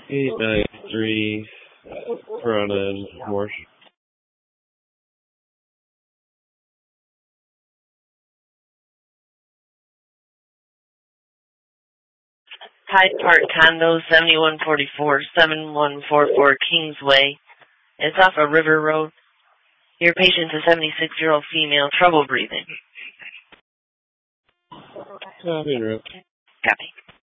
893 front end Porsche. Hyde Park Condo, 7144 Kingsway. It's off of River Road. Your patient's a 76-year-old female, trouble breathing. Copy. Copy.